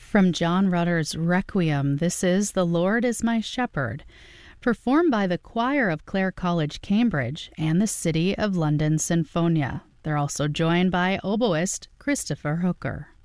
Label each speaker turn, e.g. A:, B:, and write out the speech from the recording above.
A: From John Rutter's Requiem, this is The Lord is My Shepherd, performed by the choir of Clare College, Cambridge, and the City of London Sinfonia. They're also joined by oboist Christopher Hooker.